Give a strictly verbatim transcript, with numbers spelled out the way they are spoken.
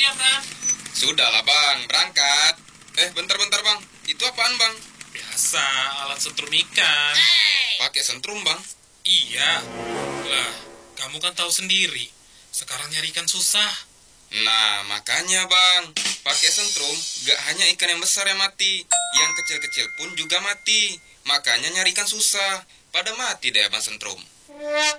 siap kan? Sudahlah bang, berangkat. Eh bentar-bentar bang, itu apaan bang? Biasa, alat setrum ikan. Pakai sentrum bang? Iya. Lah, kamu kan tahu sendiri. Sekarang nyari ikan susah. Nah makanya bang, pakai sentrum gak hanya ikan yang besar yang mati, yang kecil-kecil pun juga mati. Makanya nyari ikan susah. Pada mati deh abang sentrum.